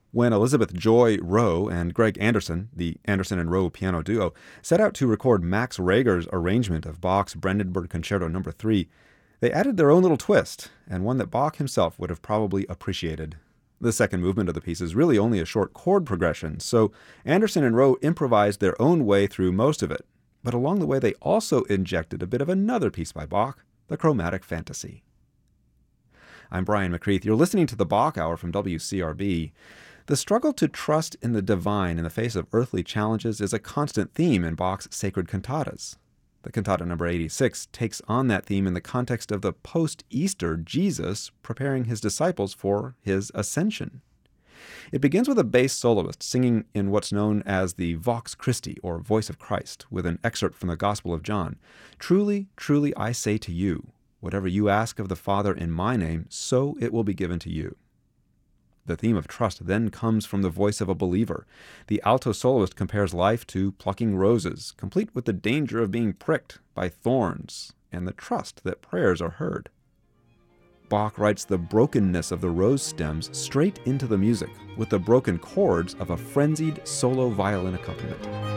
When Elizabeth Joy Rowe and Greg Anderson, the Anderson and Rowe piano duo, set out to record Max Reger's arrangement of Bach's Brandenburg Concerto No. 3, they added their own little twist, and one that Bach himself would have probably appreciated. The second movement of the piece is really only a short chord progression, so Anderson and Rowe improvised their own way through most of it. But along the way, they also injected a bit of another piece by Bach, the Chromatic Fantasy. I'm Brian McCreath. You're listening to the Bach Hour from WCRB. The struggle to trust in the divine in the face of earthly challenges is a constant theme in Bach's sacred cantatas. The cantata number 86 takes on that theme in the context of the post-Easter Jesus preparing his disciples for his ascension. It begins with a bass soloist singing in what's known as the Vox Christi, or Voice of Christ, with an excerpt from the Gospel of John. "Truly, truly, I say to you, whatever you ask of the Father in my name, so it will be given to you." The theme of trust then comes from the voice of a believer. The alto soloist compares life to plucking roses, complete with the danger of being pricked by thorns and the trust that prayers are heard. Bach writes the brokenness of the rose stems straight into the music with the broken chords of a frenzied solo violin accompaniment.